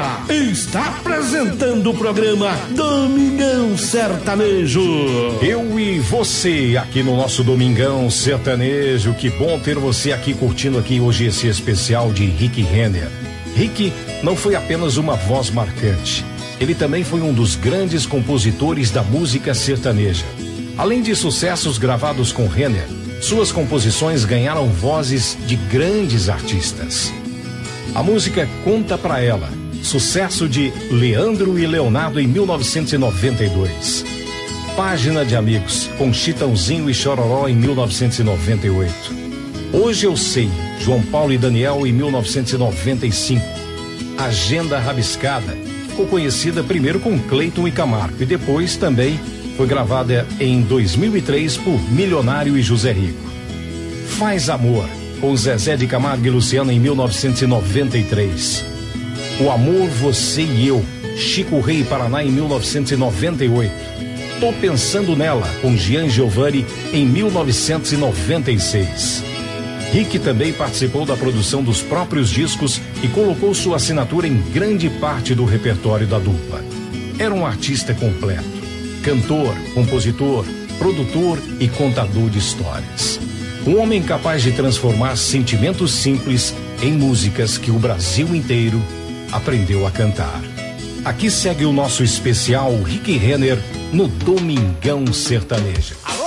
Lima está apresentando o programa Domingão Sertanejo. Eu e você aqui no nosso Domingão Sertanejo. Que bom ter você aqui curtindo aqui hoje esse especial de Rick Renner. Rick não foi apenas uma voz marcante. Ele também foi um dos grandes compositores da música sertaneja. Além de sucessos gravados com Renner, suas composições ganharam vozes de grandes artistas. A música Conta Pra Ela, sucesso de Leandro e Leonardo em 1992. Página de Amigos, com Chitãozinho e Chororó em 1998. Hoje Eu Sei, João Paulo e Daniel em 1995. Agenda Rabiscada, ficou conhecida primeiro com Cleiton e Camargo e depois também foi gravada em 2003 por Milionário e José Rico. Faz Amor, com Zezé de Camargo e Luciano em 1993. O Amor, Você e Eu, Chico Rei e Paraná em 1998. Tô Pensando Nela, com Gian Giovanni em 1996. Rick também participou da produção dos próprios discos e colocou sua assinatura em grande parte do repertório da dupla. Era um artista completo: cantor, compositor, produtor e contador de histórias. Um homem capaz de transformar sentimentos simples em músicas que o Brasil inteiro aprendeu a cantar. Aqui segue o nosso especial Rick Renner no Domingão Sertanejo. Alô,